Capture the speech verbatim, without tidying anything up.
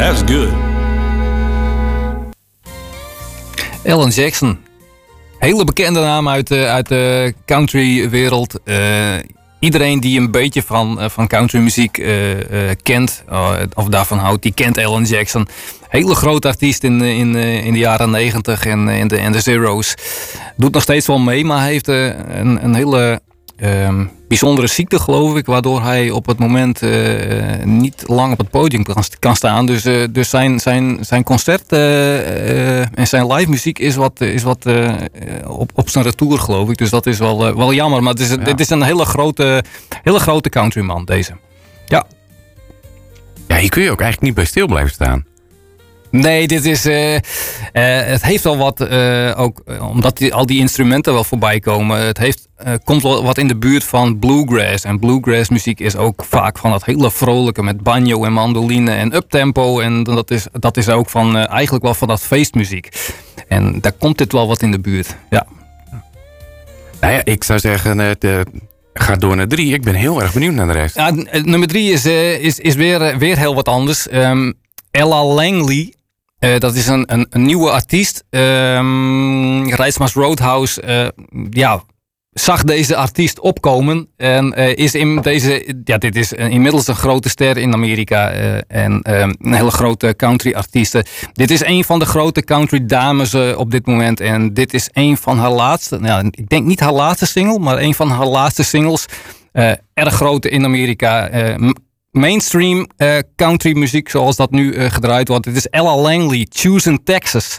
That's good. Alan Jackson. Hele bekende naam uit de, uit de countrywereld. Uh, iedereen die een beetje van, uh, van countrymuziek uh, uh, kent, uh, of daarvan houdt, die kent Alan Jackson. Hele grote artiest in, in, uh, in de jaren negentig en in de, in de zero's. Doet nog steeds wel mee, maar hij heeft uh, een, een hele um, bijzondere ziekte, geloof ik, waardoor hij op het moment uh, niet lang op het podium kan, kan staan. Dus, uh, dus zijn, zijn, zijn concert uh, uh, en zijn live muziek is wat, is wat uh, op, op zijn retour, geloof ik. Dus dat is wel, uh, wel jammer. Maar het is, ja. het is een hele grote, hele grote countryman, deze. Ja. Ja, hier kun je ook eigenlijk niet bij stil blijven staan. Nee, dit is. Uh, uh, het heeft wel wat. Uh, ook omdat die, al die instrumenten wel voorbij komen. Het heeft, uh, komt wel wat in de buurt van bluegrass. En bluegrass muziek is ook vaak van dat hele vrolijke met banjo en mandoline en uptempo. En dat is, dat is ook van uh, eigenlijk wel van dat feestmuziek. En daar komt dit wel wat in de buurt. Ja. Nou ja, ik zou zeggen. Uh, de... Ga door naar drie. Ik ben heel erg benieuwd naar de rest. Ja, nummer drie is, uh, is, is weer, weer heel wat anders. Um, Ella Langley. Uh, dat is een, een, een nieuwe artiest. Um, Rijsmans Roadhouse uh, ja, zag deze artiest opkomen. En uh, is in deze. Ja, dit is inmiddels een grote ster in Amerika. Uh, en uh, een hele grote country artieste. Dit is een van de grote country dames uh, op dit moment. En dit is een van haar laatste. Nou, ik denk niet haar laatste single, maar een van haar laatste singles. Uh, erg grote in Amerika. Uh, mainstream uh, country muziek zoals dat nu uh, gedraaid wordt. Het is Ella Langley, Choosing Texas.